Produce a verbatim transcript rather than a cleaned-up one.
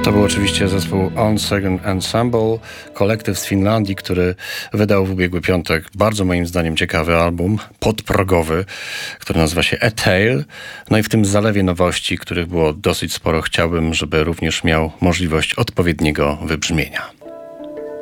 To był oczywiście zespół On Second Ensemble, kolektyw z Finlandii, który wydał w ubiegły piątek bardzo moim zdaniem ciekawy album, podprogowy, który nazywa się A Tale. No i w tym zalewie nowości, których było dosyć sporo, chciałbym, żeby również miał możliwość odpowiedniego wybrzmienia.